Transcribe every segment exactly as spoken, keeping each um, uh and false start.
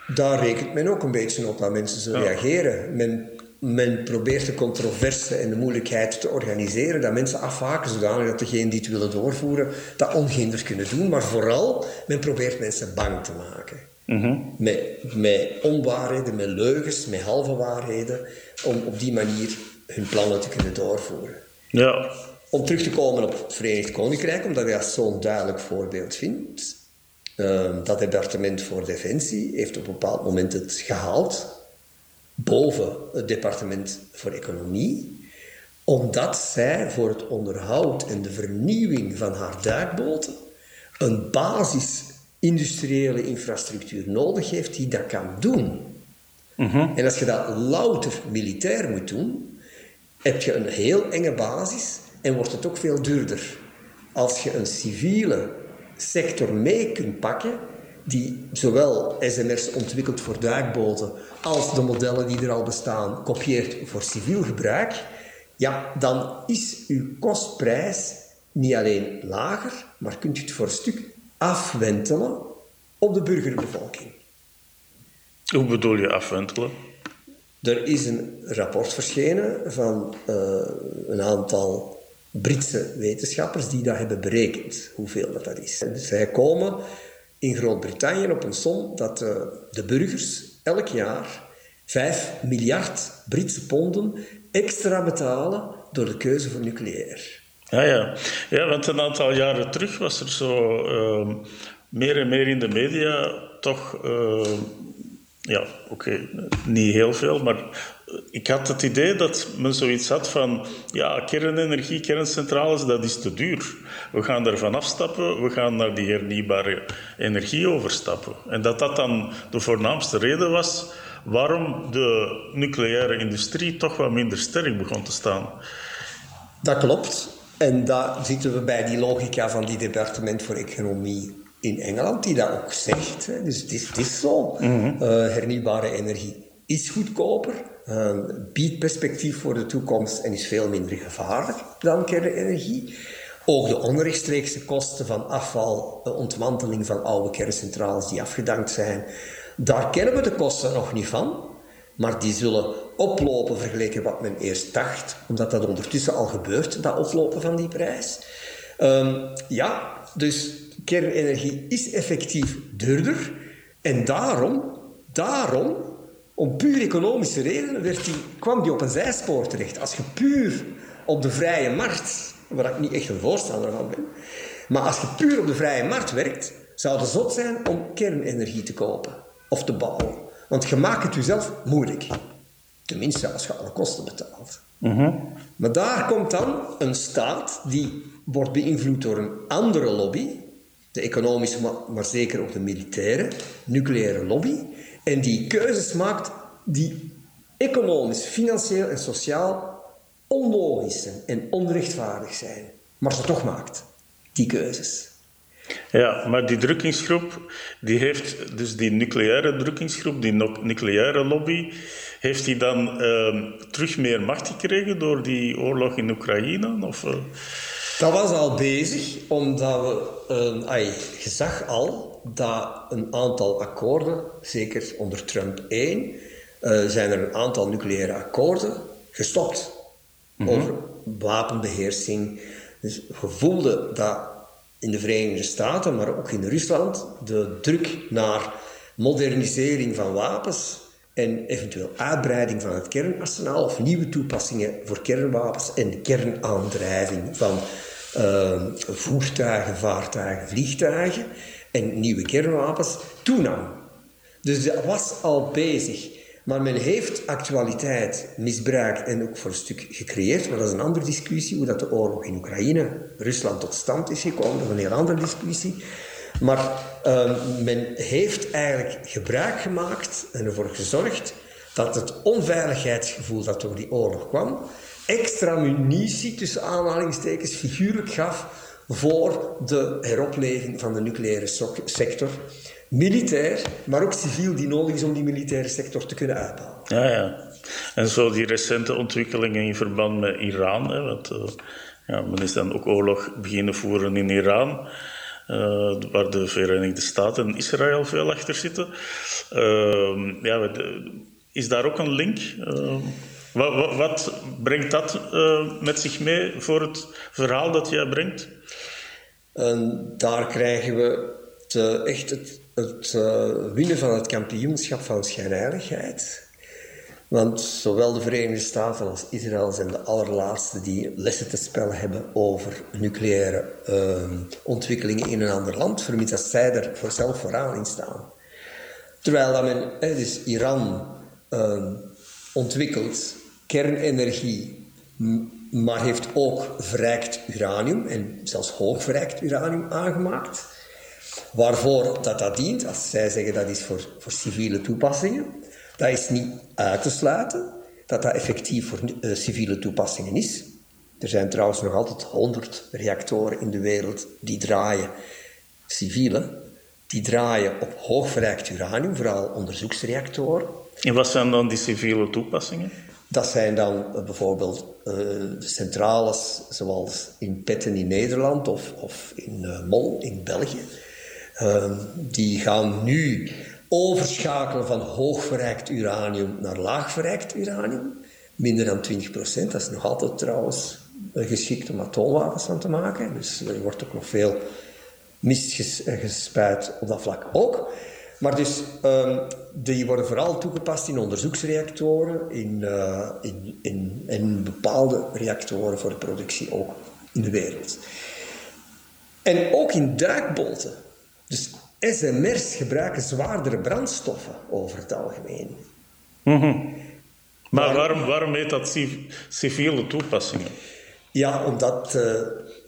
Daar rekent men ook een beetje op dat mensen zullen ja. reageren. Men, men probeert de controverse en de moeilijkheid te organiseren, dat mensen afhaken zodanig dat degenen die het willen doorvoeren dat ongehinderd kunnen doen. Maar vooral, men probeert mensen bang te maken. Mm-hmm. Met, met onwaarheden, met leugens, met halve waarheden, om op die manier hun plannen te kunnen doorvoeren. Ja. Om terug te komen op het Verenigd Koninkrijk, omdat ik dat zo'n duidelijk voorbeeld vind. Uh, dat departement voor Defensie heeft op een bepaald moment het gehaald boven het departement voor Economie, omdat zij voor het onderhoud en de vernieuwing van haar duikboten een basis-industriële infrastructuur nodig heeft die dat kan doen. Mm-hmm. En als je dat louter militair moet doen, heb je een heel enge basis en wordt het ook veel duurder. Als je een civiele sector mee kunt pakken, die zowel S M R's ontwikkelt voor duikboten als de modellen die er al bestaan kopieert voor civiel gebruik, ja, dan is uw kostprijs niet alleen lager, maar kunt u het voor een stuk afwentelen op de burgerbevolking. Hoe bedoel je afwentelen? Er is een rapport verschenen van uh, een aantal Britse wetenschappers die dat hebben berekend, hoeveel dat, dat is. En zij komen in Groot-Brittannië op een som dat uh, de burgers elk jaar vijf miljard Britse ponden extra betalen door de keuze voor nucleair. Ja, ja. ja, want een aantal jaren terug was er zo uh, meer en meer in de media toch... Uh, ja, oké, okay, niet heel veel, maar ik had het idee dat men zoiets had van, ja, kernenergie, kerncentrales, dat is te duur. We gaan daarvan afstappen, we gaan naar die hernieuwbare energie overstappen. En dat dat dan de voornaamste reden was waarom de nucleaire industrie toch wat minder sterk begon te staan. Dat klopt. En daar zitten we bij die logica van die departement voor Economie in Engeland, die dat ook zegt. Hè. Dus het is, het is zo. Mm-hmm. Uh, hernieuwbare energie is goedkoper, uh, biedt perspectief voor de toekomst en is veel minder gevaarlijk dan kernenergie. Ook de onrechtstreekse kosten van afval, de ontmanteling van oude kerncentrales die afgedankt zijn, daar kennen we de kosten nog niet van, maar die zullen oplopen vergeleken wat men eerst dacht, omdat dat ondertussen al gebeurt, dat oplopen van die prijs. Um, ja, dus kernenergie is effectief duurder en daarom, daarom, om puur economische redenen, werd die, kwam die op een zijspoor terecht. Als je puur op de vrije markt, waar ik niet echt een voorstander van ben, maar als je puur op de vrije markt werkt, zou het zot zijn om kernenergie te kopen of te bouwen. Want je maakt het jezelf moeilijk. Tenminste, als je alle kosten betaalt. Mm-hmm. Maar daar komt dan een staat die wordt beïnvloed door een andere lobby, de economische, maar zeker ook de militaire, nucleaire lobby, en die keuzes maakt die economisch, financieel en sociaal onlogisch zijn en onrechtvaardig zijn. Maar ze toch maakt, die keuzes. Ja, maar die drukkingsgroep, die heeft, dus die nucleaire drukkingsgroep, die nucleaire lobby, heeft die dan uh, terug meer macht gekregen door die oorlog in Oekraïne? Of, uh... Dat was al bezig, omdat we, uh, ay, je zag al dat een aantal akkoorden, zeker onder Trump één, uh, zijn er een aantal nucleaire akkoorden gestopt. Mm-hmm. Over wapenbeheersing. Dus je voelde dat in de Verenigde Staten, maar ook in Rusland, de druk naar modernisering van wapens en eventueel uitbreiding van het kernarsenaal of nieuwe toepassingen voor kernwapens en kernaandrijving van uh, voertuigen, vaartuigen, vliegtuigen en nieuwe kernwapens toenam. Dus dat was al bezig. Maar men heeft actualiteit misbruikt en ook voor een stuk gecreëerd, maar dat is een andere discussie, hoe dat de oorlog in Oekraïne, Rusland tot stand is gekomen, dat is een heel andere discussie. Maar uh, men heeft eigenlijk gebruik gemaakt en ervoor gezorgd dat het onveiligheidsgevoel dat door die oorlog kwam, extra munitie, tussen aanhalingstekens, figuurlijk gaf voor de heropleving van de nucleaire sector. Militair, maar ook civiel, die nodig is om die militaire sector te kunnen uitbouwen. Ja, ja. En zo die recente ontwikkelingen in verband met Iran, hè, want uh, ja, men is dan ook oorlog beginnen voeren in Iran. uh, waar de Verenigde Staten en Israël veel achter zitten. Uh, ja, is daar ook een link? Uh, wat, wat, wat brengt dat uh, met zich mee voor het verhaal dat jij brengt? En daar krijgen we te, echt het, het uh, winnen van het kampioenschap van schijnheiligheid. Want zowel de Verenigde Staten als Israël zijn de allerlaatste die lessen te spellen hebben over nucleaire uh, ontwikkelingen in een ander land, vermits dat zij er voor zelf vooraan in staan. Terwijl dat men, eh, dus Iran uh, ontwikkelt kernenergie, m- maar heeft ook verrijkt uranium en zelfs hoog verrijkt uranium aangemaakt. Waarvoor dat, dat dient, als zij zeggen dat is voor, voor civiele toepassingen. Dat is niet uit te sluiten, dat dat effectief voor uh, civiele toepassingen is. Er zijn trouwens nog altijd honderd reactoren in de wereld die draaien, civiele, die draaien op hoogverrijkt uranium, vooral onderzoeksreactoren. En wat zijn dan die civiele toepassingen? Dat zijn dan uh, bijvoorbeeld uh, de centrales zoals in Petten in Nederland of, of in uh, Mol in België. Uh, die gaan nu overschakelen van hoogverrijkt uranium naar laagverrijkt uranium. Minder dan twintig procent. Dat is nog altijd trouwens geschikt om atoomwapens van te maken. Dus er wordt ook nog veel mist ges, gespuit op dat vlak ook. Maar dus, um, die worden vooral toegepast in onderzoeksreactoren, in, uh, in, in, in bepaalde reactoren voor de productie ook in de wereld. En ook in duikboten. Dus S M R's gebruiken zwaardere brandstoffen over het algemeen. Mm-hmm. Maar waarom, waarom heet dat civiele toepassingen? Ja, omdat... Uh,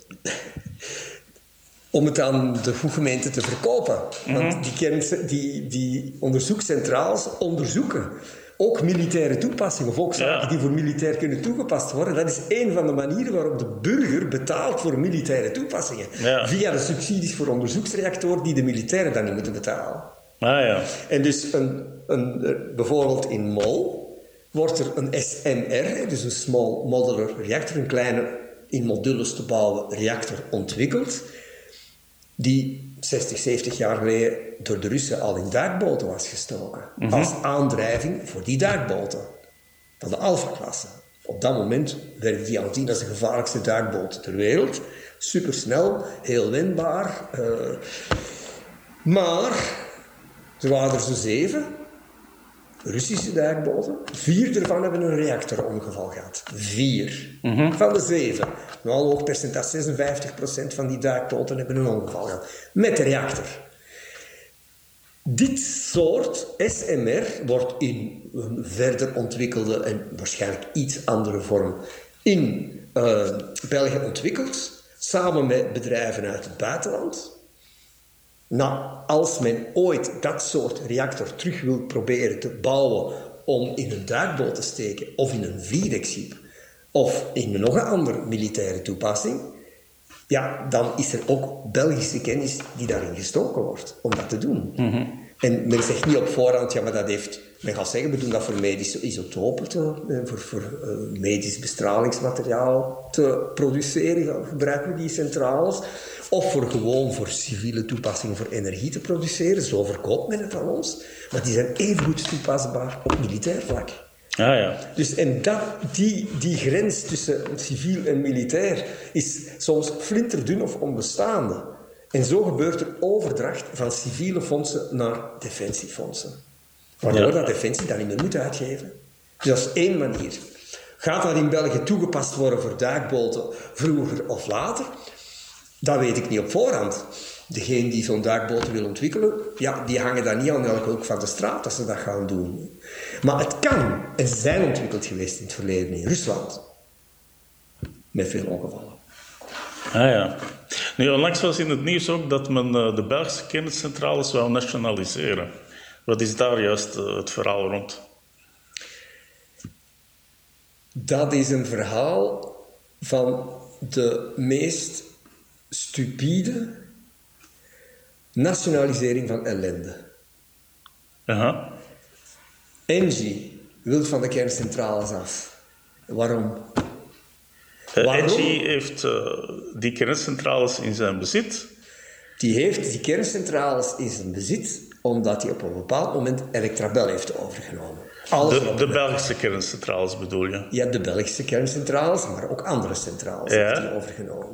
om het aan de goedgemeente te verkopen. Mm-hmm. Want die, kern, die, die onderzoekscentrales onderzoeken ook militaire toepassingen, of ook zaken ja. die voor militair kunnen toegepast worden. Dat is een van de manieren waarop de burger betaalt voor militaire toepassingen. Ja. Via de subsidies voor onderzoeksreactoren die de militairen dan niet moeten betalen. Ah, ja. En dus een, een, bijvoorbeeld in Mol wordt er een S M R, dus een Small Modular Reactor, een kleine in modules te bouwen reactor ontwikkeld, die zestig, zeventig jaar geleden door de Russen al in duikboten was gestoken. Mm-hmm. Als aandrijving voor die duikboten van de Alpha-klasse. Op dat moment werden die aanzien als de gevaarlijkste duikboten ter wereld. Supersnel, heel wendbaar. Uh, maar er waren er zo zeven Russische duikboten. Vier ervan hebben een reactorongeval gehad. Vier. Mm-hmm. Van de zeven. Een al hoog percentage, zesenvijftig procent van die duikboten hebben een ongeval gehad. Met de reactor. Dit soort S M R wordt in een verder ontwikkelde en waarschijnlijk iets andere vorm in uh, België ontwikkeld. Samen met bedrijven uit het buitenland. Nou, als men ooit dat soort reactor terug wil proberen te bouwen om in een duikboot te steken of in een vliegdekschip of in nog een andere militaire toepassing, ja, dan is er ook Belgische kennis die daarin gestoken wordt om dat te doen. Mm-hmm. En men zegt niet op voorhand, ja, maar dat heeft... Men gaat zeggen, we doen dat voor medische isotopen, te, voor, voor uh, medisch bestralingsmateriaal te produceren. Gebruiken we die centrales. Of voor gewoon voor civiele toepassingen voor energie te produceren. Zo verkoopt men het aan ons. Maar die zijn evengoed toepasbaar op militair vlak. Ah, ja. Dus en dat, die, die grens tussen civiel en militair is soms flinterdun of onbestaande. En zo gebeurt er overdracht van civiele fondsen naar defensiefondsen. Waardoor ja. dat defensie dat niet meer moet uitgeven. Dus dat is één manier. Gaat dat in België toegepast worden voor duikboten vroeger of later? Dat weet ik niet op voorhand. Degene die zo'n duikboot wil ontwikkelen, ja, die hangen daar niet aan elke hoek van de straat als ze dat gaan doen. Maar het kan. En ze zijn ontwikkeld geweest in het verleden in Rusland. Met veel ongevallen. Ah ja. Nu, onlangs was in het nieuws ook dat men uh, de Belgische kenniscentrales wou nationaliseren. Wat is daar juist uh, het verhaal rond? Dat is een verhaal van de meest stupide nationalisering van ellende. Aha. Engie wil van de kerncentrales af. Waarom? Uh, Engie heeft uh, die kerncentrales in zijn bezit. Die heeft die kerncentrales in zijn bezit, omdat hij op een bepaald moment Electrabel heeft overgenomen. Alles De, de Belgische kerncentrales bedoel je? Ja, de Belgische kerncentrales, maar ook andere centrales Ja. heeft hij overgenomen.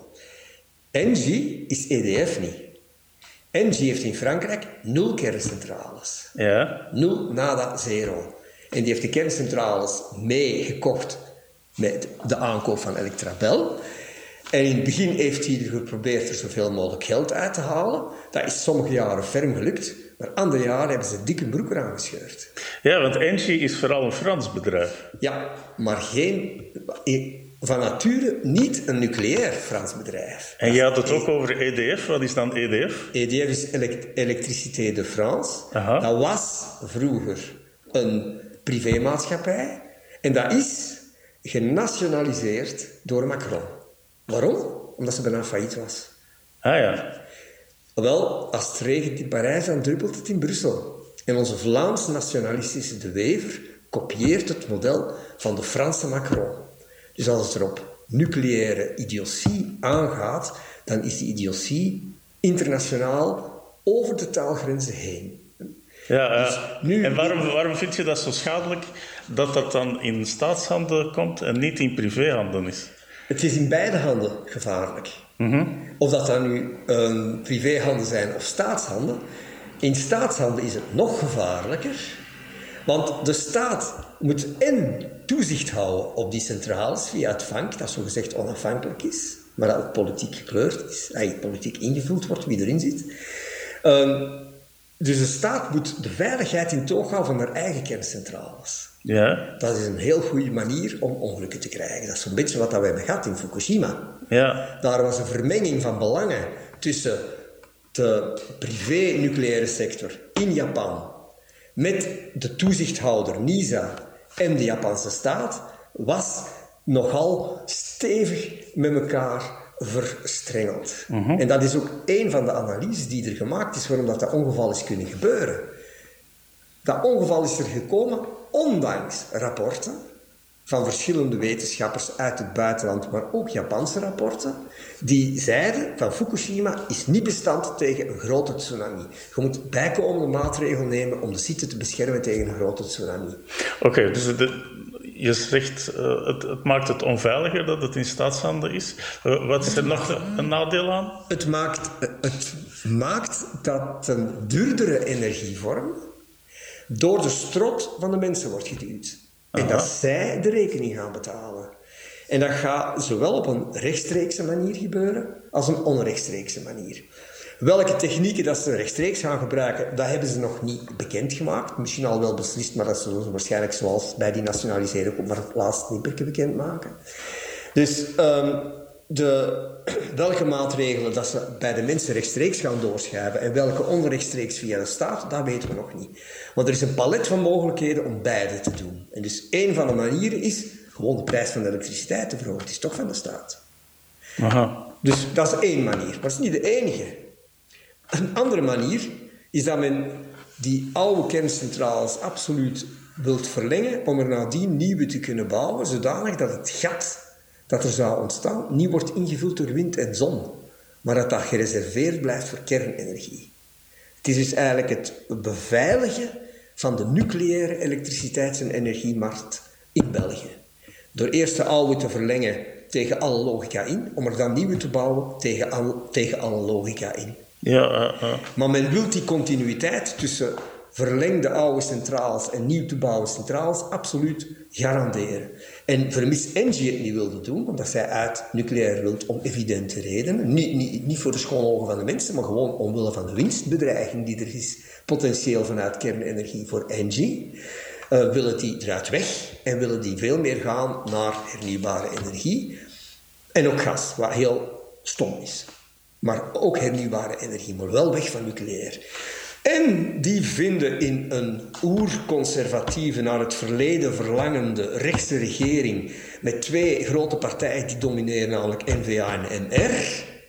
Engie is E D F niet. Engie heeft in Frankrijk nul kerncentrales. Ja. Nul, nada, zero. En die heeft de kerncentrales meegekocht met de aankoop van Electrabel. En in het begin heeft hij er geprobeerd er zoveel mogelijk geld uit te halen. Dat is sommige jaren ferm gelukt, maar andere jaren hebben ze dikke broek eraan gescheurd. Ja, want Engie is vooral een Frans bedrijf. Ja, maar geen, van nature niet een nucleair Frans bedrijf. En je had het ook over E D F. Wat is dan E D F? E D F is Elect- Electricité de France. Aha. Dat was vroeger een privémaatschappij. En dat is genationaliseerd door Macron. Waarom? Omdat ze bijna failliet was. Ah ja. Wel, als het regent in Parijs, dan druppelt het in Brussel. En onze Vlaamse nationalistische De Wever kopieert het model van de Franse Macron. Dus als het er op nucleaire idiotie aangaat, dan is die idiotie internationaal over de taalgrenzen heen. Ja, ja. Dus nu- en waarom, waarom vind je dat zo schadelijk dat dat dan in staatshanden komt en niet in privéhanden is? Het is in beide handen gevaarlijk. Of dat dan nu um, privéhanden zijn of staatshanden. In staatshanden is het nog gevaarlijker. Want de staat moet en toezicht houden op die centrales via het V A N K, dat zogezegd onafhankelijk is, maar dat ook politiek gekleurd is, eigenlijk politiek ingevuld wordt wie erin zit. Um, dus de staat moet de veiligheid in toog houden van haar eigen kerncentrales. Ja, Dat is een heel goede manier om ongelukken te krijgen. Dat is zo'n beetje wat we hebben gehad in Fukushima. ja, Daar was een vermenging van belangen tussen de privé-nucleaire sector in Japan met de toezichthouder NISA en de Japanse staat, was nogal stevig met elkaar verstrengeld. En dat is ook een van de analyses die er gemaakt is waarom dat, dat ongeval is kunnen gebeuren. Dat ongeval is er gekomen ondanks rapporten van verschillende wetenschappers uit het buitenland, maar ook Japanse rapporten, die zeiden van Fukushima is niet bestand tegen een grote tsunami. Je moet bijkomende maatregelen nemen om de site te beschermen tegen een grote tsunami. Oké, dus de, je zegt uh, het, het maakt het onveiliger dat het in staatshanden is. Uh, wat is er nog een nadeel aan? Het maakt, het maakt dat een duurdere energievorm door de strot van de mensen wordt geduwd. En Aha. dat zij de rekening gaan betalen. En dat gaat zowel op een rechtstreekse manier gebeuren als een onrechtstreekse manier. Welke technieken dat ze rechtstreeks gaan gebruiken, dat hebben ze nog niet bekendgemaakt. Misschien al wel beslist, maar dat zullen ze waarschijnlijk zoals bij die nationalisering ook maar het laatste niet bekendmaken. Dus um, de, welke maatregelen dat ze bij de mensen rechtstreeks gaan doorschuiven en welke onrechtstreeks via de staat, dat weten we nog niet. Want er is een palet van mogelijkheden om beide te doen. En dus één van de manieren is gewoon de prijs van de elektriciteit te verhogen. Het is toch van de staat. Aha. Dus dat is één manier, maar dat is niet de enige. Een andere manier is dat men die oude kerncentrales absoluut wilt verlengen om er nadien nieuwe te kunnen bouwen, zodanig dat het gat dat er zou ontstaan niet wordt ingevuld door wind en zon, maar dat dat gereserveerd blijft voor kernenergie. Het is dus eigenlijk het beveiligen van de nucleaire elektriciteits- en energiemarkt in België. Door eerst de oude te verlengen tegen alle logica in, om er dan nieuwe te bouwen tegen, al, tegen alle logica in. Ja, uh, uh. Maar men wil die continuïteit tussen verlengde oude centrales en nieuw te bouwen centrales absoluut garanderen. En vermis Engie het niet wilde doen, omdat zij uit nucleair wilt om evidente redenen. Niet, niet, niet voor de schone ogen van de mensen, maar gewoon omwille van de winstbedreiging die er is, potentieel vanuit kernenergie voor Engie. Uh, willen die eruit weg en willen die veel meer gaan naar hernieuwbare energie. En ook gas, wat heel stom is. Maar ook hernieuwbare energie, maar wel weg van nucleair. En die vinden in een oerconservatieve, naar het verleden verlangende rechtse regering met twee grote partijen die domineren, namelijk N V A en N R,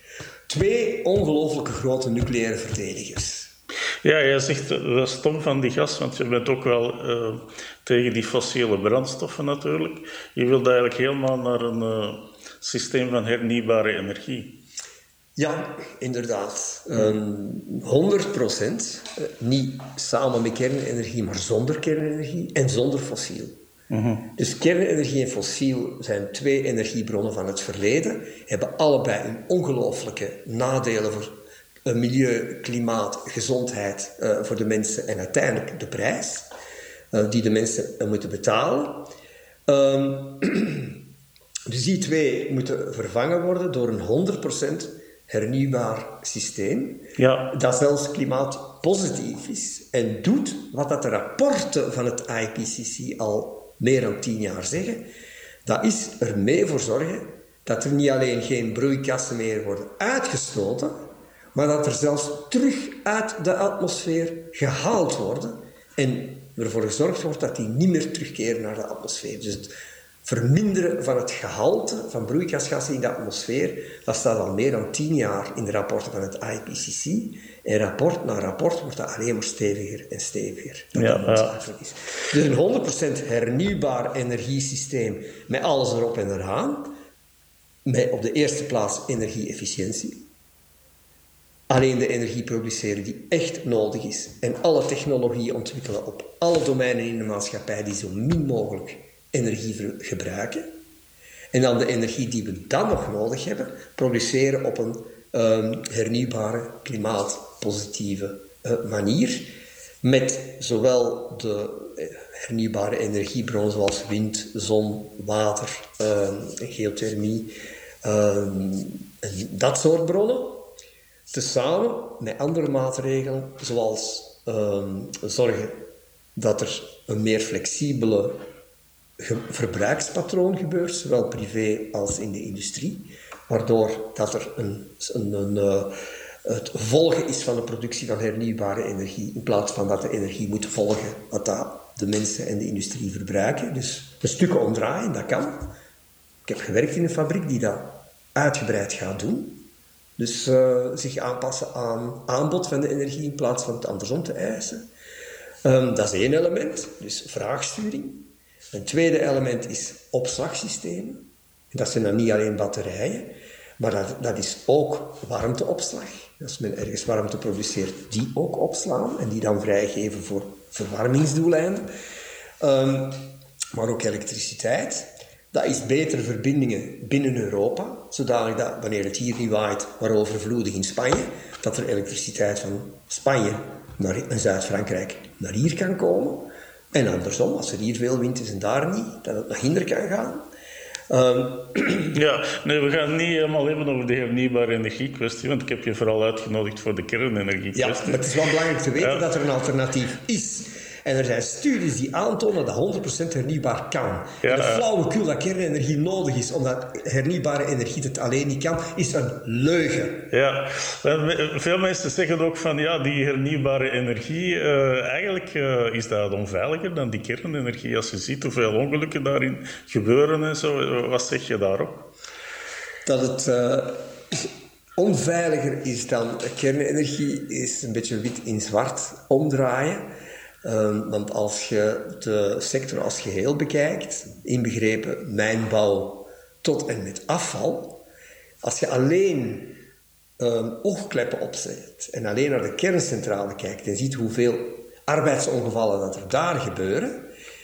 twee ongelooflijke grote nucleaire verdedigers. Ja, jij zegt uh, dat is stom van die gas, want je bent ook wel uh, tegen die fossiele brandstoffen natuurlijk. Je wilt eigenlijk helemaal naar een uh, systeem van hernieuwbare energie. Ja, inderdaad. Um, honderd procent, niet samen met kernenergie, maar zonder kernenergie en zonder fossiel. Mm-hmm. Dus kernenergie en fossiel zijn twee energiebronnen van het verleden, hebben allebei een ongelooflijke nadelen voor milieu, klimaat, gezondheid uh, voor de mensen en uiteindelijk de prijs uh, die de mensen uh, moeten betalen. Um, dus die twee moeten vervangen worden door een honderd procent hernieuwbaar systeem, ja. Dat zelfs klimaatpositief is en doet wat dat de rapporten van het I P C C al meer dan tien jaar zeggen. Dat is er mee voor zorgen dat er niet alleen geen broeikassen meer worden uitgestoten, maar dat er zelfs terug uit de atmosfeer gehaald worden en ervoor gezorgd wordt dat die niet meer terugkeren naar de atmosfeer. Dus het verminderen van het gehalte van broeikasgassen in de atmosfeer, dat staat al meer dan tien jaar in de rapporten van het I P C C. En rapport na rapport wordt dat alleen maar steviger en steviger. Dat ja, dat ja. is. Dus een honderd procent hernieuwbaar energiesysteem met alles erop en eraan, met op de eerste plaats energie-efficiëntie. Alleen de energie produceren die echt nodig is en alle technologie ontwikkelen op alle domeinen in de maatschappij die zo min mogelijk energie gebruiken. En dan de energie die we dan nog nodig hebben, produceren op een um, hernieuwbare, klimaatpositieve uh, manier. Met zowel de hernieuwbare energiebronnen zoals wind, zon, water, um, geothermie um, en dat soort bronnen. Tezamen met andere maatregelen, zoals um, zorgen dat er een meer flexibele verbruikspatroon gebeurt, zowel privé als in de industrie, waardoor dat er een, een, een, uh, het volgen is van de productie van hernieuwbare energie, in plaats van dat de energie moet volgen wat dat de mensen en de industrie verbruiken. Dus een stukje omdraaien, dat kan. Ik heb gewerkt in een fabriek die dat uitgebreid gaat doen. Dus uh, zich aanpassen aan aanbod van de energie in plaats van het andersom te eisen. Um, dat is één element, dus vraagsturing. Een tweede element is opslagsystemen. Dat zijn dan niet alleen batterijen, maar dat, dat is ook warmteopslag. Als men ergens warmte produceert, die ook opslaan en die dan vrijgeven voor verwarmingsdoeleinden. Um, maar ook elektriciteit. Dat is betere verbindingen binnen Europa, zodanig dat wanneer het hier niet waait, maar overvloedig in Spanje, dat er elektriciteit van Spanje naar Zuid-Frankrijk naar hier kan komen. En andersom, als er hier veel wind is en daar niet, dat het naar hinder kan gaan. Um, ja, nee, we gaan niet helemaal hebben over de hernieuwbare energie-kwestie, want ik heb je vooral uitgenodigd voor de kernenergie-kwestie. Ja, maar het is wel belangrijk te weten ja. dat er een alternatief is. En er zijn studies die aantonen dat honderd procent hernieuwbaar kan. Ja, en de flauwekul dat kernenergie nodig is, omdat hernieuwbare energie het alleen niet kan, is een leugen. Ja, veel mensen zeggen ook van ja, die hernieuwbare energie, uh, eigenlijk uh, is dat onveiliger dan die kernenergie. Als je ziet hoeveel ongelukken daarin gebeuren en zo, wat zeg je daarop? Dat het uh, onveiliger is dan kernenergie is een beetje wit in zwart omdraaien. Um, want als je de sector als geheel bekijkt, inbegrepen mijnbouw tot en met afval, als je alleen um, oogkleppen opzet en alleen naar de kerncentrale kijkt en ziet hoeveel arbeidsongevallen dat er daar gebeuren,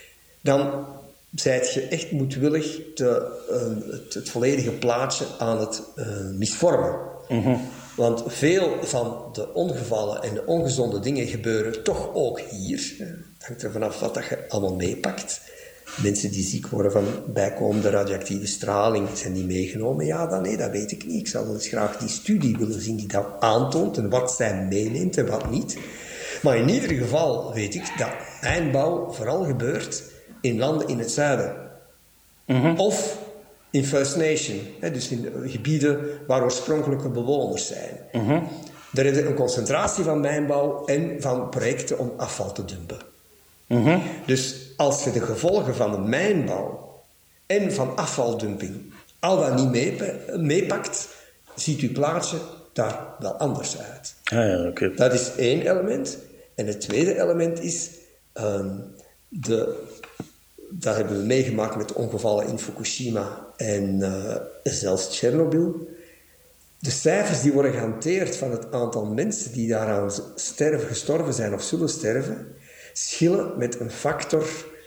dan zijt je echt moedwillig de, uh, het, het volledige plaatje aan het uh, misvormen. Mm-hmm. Want veel van de ongevallen en de ongezonde dingen gebeuren toch ook hier. Het hangt er vanaf wat dat je allemaal meepakt. Mensen die ziek worden van bijkomende radioactieve straling, zijn die meegenomen? Ja, dan nee, dat weet ik niet. Ik zou wel eens graag die studie willen zien die dat aantoont en wat zij meeneemt en wat niet. Maar in ieder geval weet ik dat mijnbouw vooral gebeurt in landen in het zuiden. Mm-hmm. Of in First Nation, hè, dus in gebieden waar oorspronkelijke bewoners zijn. Mm-hmm. Daar is een concentratie van mijnbouw en van projecten om afval te dumpen. Mm-hmm. Dus als je de gevolgen van de mijnbouw en van afvaldumping al dat niet meepakt, ziet uw plaatje daar wel anders uit. Ah, ja, okay. Dat is één element. En het tweede element is um, de... Dat hebben we meegemaakt met de ongevallen in Fukushima en uh, zelfs Tsjernobyl. de cijfers die worden gehanteerd van het aantal mensen die daaraan sterven, gestorven zijn of zullen sterven, schillen met een factor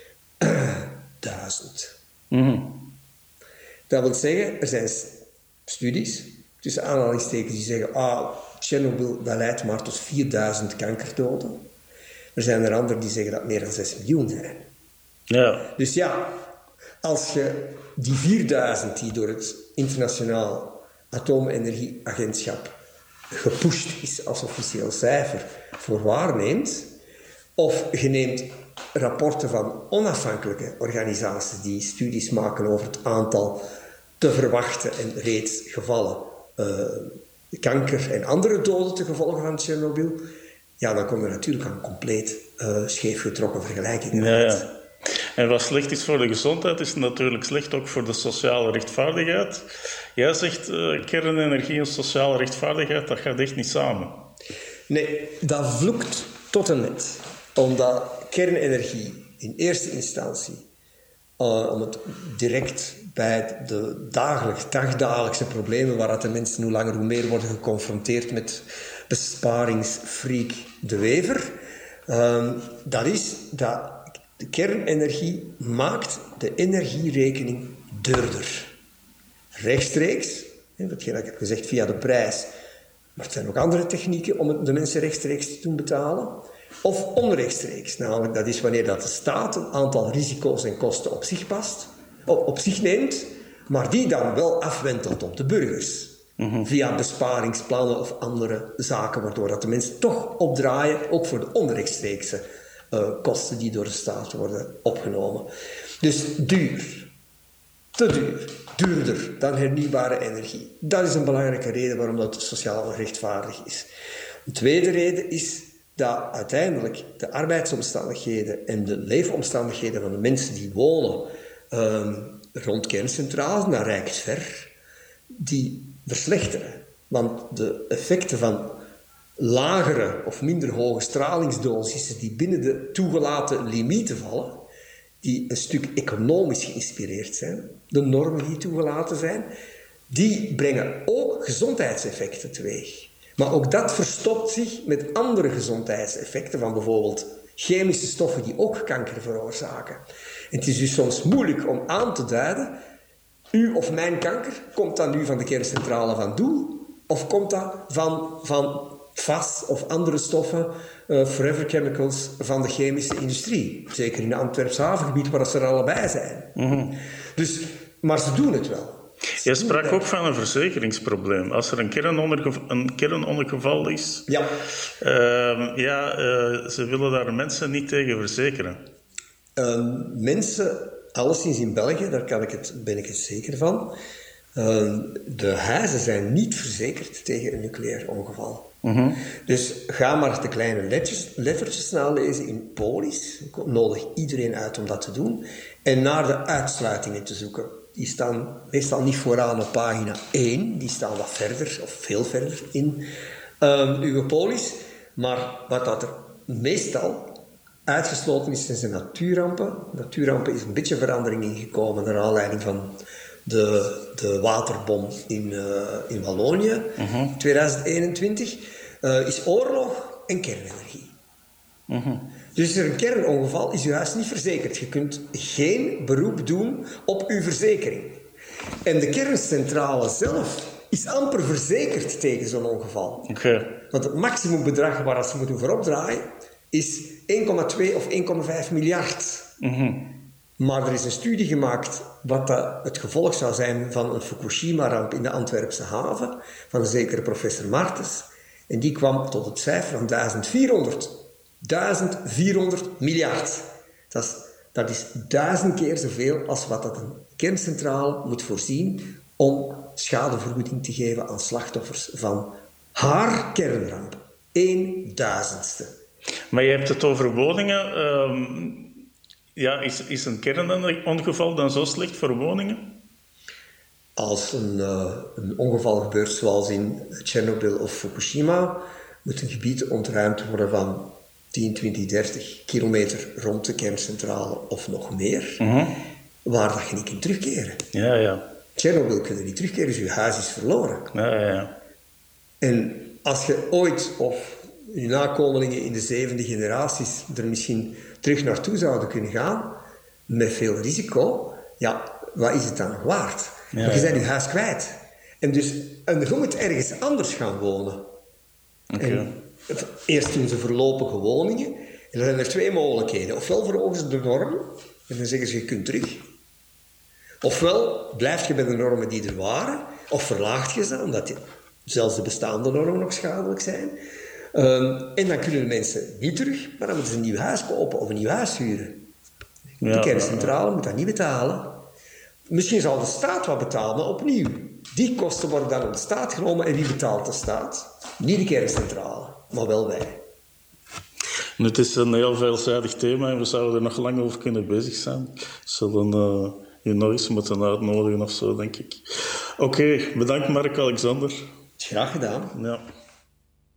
uh, duizend. Mm-hmm. Dat wil zeggen, er zijn studies, tussen aanhalingstekens, die zeggen, ah, Tsjernobyl, dat leidt maar tot vierduizend kankerdoden. Er zijn er anderen die zeggen dat het meer dan zes miljoen zijn. Ja. Dus ja, als je die vierduizend die door het internationaal atoomenergieagentschap gepusht is als officieel cijfer voor waarneemt, of je neemt rapporten van onafhankelijke organisaties die studies maken over het aantal te verwachten en reeds gevallen uh, kanker en andere doden te gevolgen van Tsjernobyl, ja, dan komt er natuurlijk aan compleet uh, scheefgetrokken vergelijkingen ja, uit. Ja. En wat slecht is voor de gezondheid, is natuurlijk slecht ook voor de sociale rechtvaardigheid. Jij zegt uh, kernenergie en sociale rechtvaardigheid, dat gaat echt niet samen. Nee, dat vloekt tot en met. Omdat kernenergie in eerste instantie, uh, om het direct bij de dagelijks, dagdagelijkse problemen waar de mensen hoe langer hoe meer worden geconfronteerd met besparingsfreak de Wever, uh, dat is dat de kernenergie maakt de energierekening duurder. Rechtstreeks, dat heb ik gezegd via de prijs, maar er zijn ook andere technieken om de mensen rechtstreeks te doen betalen. Of onrechtstreeks, namelijk dat is wanneer dat de staat een aantal risico's en kosten op zich past, op zich neemt, maar die dan wel afwentelt op de burgers. Mm-hmm. Via besparingsplannen of andere zaken, waardoor dat de mensen toch opdraaien, ook voor de onrechtstreekse uh, kosten die door de staat worden opgenomen. Dus duur. Te duur. Duurder dan hernieuwbare energie. Dat is een belangrijke reden waarom dat sociaal rechtvaardig is. Een tweede reden is dat uiteindelijk de arbeidsomstandigheden en de leefomstandigheden van de mensen die wonen um, rond kerncentrales, naar Rijksver, die verslechteren. Want de effecten van lagere of minder hoge stralingsdosissen die binnen de toegelaten limieten vallen, die een stuk economisch geïnspireerd zijn, de normen die toegelaten zijn, die brengen ook gezondheidseffecten teweeg. Maar ook dat verstopt zich met andere gezondheidseffecten van bijvoorbeeld chemische stoffen die ook kanker veroorzaken. En het is dus soms moeilijk om aan te duiden, u of mijn kanker, komt dat nu van de kerncentrale van Doel? Of komt dat van, van F A S of andere stoffen, uh, Forever Chemicals, van de chemische industrie? Zeker in het Antwerps havengebied, waar ze er allebei zijn. Mm-hmm. Dus, maar ze doen het wel. Je sprak ook van een verzekeringsprobleem. Als er een kernongeval, een kernongeval is, ja, uh, ja uh, ze willen daar mensen niet tegen verzekeren. Uh, mensen, alleszins in België, daar kan ik het, ben ik het zeker van, uh, de huizen zijn niet verzekerd tegen een nucleair ongeval. Mm-hmm. Dus ga maar de kleine lettertjes, lettertjes nalezen in polis. Ik nodig iedereen uit om dat te doen. En naar de uitsluitingen te zoeken. Die staan meestal niet vooraan op pagina één. Die staan wat verder, of veel verder in um, uw polis. Maar wat dat er meestal uitgesloten is, zijn natuurrampen. Natuurrampen is een beetje verandering ingekomen naar aanleiding van de, de waterbom in, uh, in Wallonië, uh-huh. tweeduizend eenentwintig, uh, is oorlog en kernenergie. Uh-huh. Dus is er een kernongeval, is uw huis niet verzekerd. Je kunt geen beroep doen op uw verzekering. En de kerncentrale zelf is amper verzekerd tegen zo'n ongeval. Okay. Want het maximumbedrag waar ze moeten voor opdraaien is één komma twee of één komma vijf miljard. Uh-huh. Maar er is een studie gemaakt wat dat het gevolg zou zijn van een Fukushima-ramp in de Antwerpse haven, van een zekere professor Martens. En die kwam tot het cijfer van duizend vierhonderd miljard. Dat is, dat is duizend keer zoveel als wat dat een kerncentrale moet voorzien om schadevergoeding te geven aan slachtoffers van haar kernramp. Een duizendste. Maar je hebt het over woningen. Um... Ja, is, is een kernongeval dan zo slecht voor woningen? Als een, uh, een ongeval gebeurt zoals in Tsjernobyl of Fukushima, moet een gebied ontruimd worden van tien, twintig, dertig kilometer rond de kerncentrale of nog meer, uh-huh. waar dat je niet kunt terugkeren. Ja, ja. Tsjernobyl kun je niet terugkeren, dus je huis is verloren. Ja, ja, ja. En als je ooit, of je nakomelingen in de zevende generaties, er misschien terug naartoe zouden kunnen gaan, met veel risico, ja, wat is het dan nog waard? Ja, Want je ja. bent je huis kwijt. En dus, en je moet ergens anders gaan wonen. Oké. En eerst doen ze voorlopige woningen. En dan zijn er twee mogelijkheden. Ofwel verhogen ze de normen, en dan zeggen ze je kunt terug. Ofwel blijf je bij de normen die er waren, of verlaag je ze, omdat die, zelfs de bestaande normen nog schadelijk zijn. Um, en dan kunnen de mensen niet terug, maar dan moeten ze een nieuw huis kopen of een nieuw huis huren. Ja, de kerncentrale moet dat niet betalen. Misschien zal de staat wat betalen, maar opnieuw. Die kosten worden dan aan de staat genomen en wie betaalt de staat? Niet de kerncentrale, maar wel wij. En het is een heel veelzijdig thema en we zouden er nog lang over kunnen bezig zijn. We zullen uh, je nog eens moeten uitnodigen of zo, denk ik. Oké, okay, bedankt Mark Alexander. Graag gedaan. Ja.